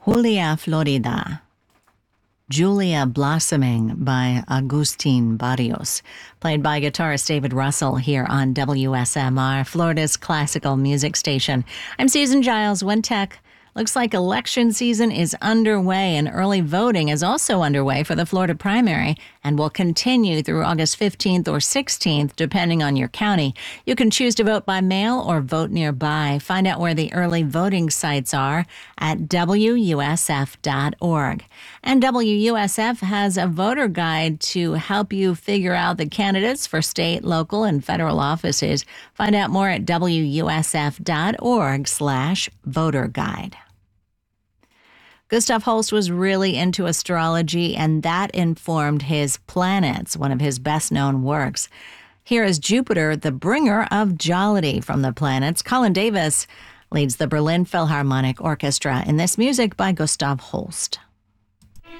Julia Florida. Julia Blossoming by Agustin Barrios, played by guitarist David Russell here on WSMR, Florida's classical music station. I'm Susan Giles, WinTech. Looks like election season is underway and early voting is also underway for the Florida primary and will continue through August 15th or 16th, depending on your county. You can choose to vote by mail or vote nearby. Find out where the early voting sites are at WUSF.org. And WUSF has a voter guide to help you figure out the candidates for state, local, and federal offices. Find out more at WUSF.org/voter guide. Gustav Holst was really into astrology, and that informed his planets, one of his best-known works. Here is Jupiter, the bringer of jollity from the planets. Colin Davis leads the Berlin Philharmonic Orchestra in this music by Gustav Holst.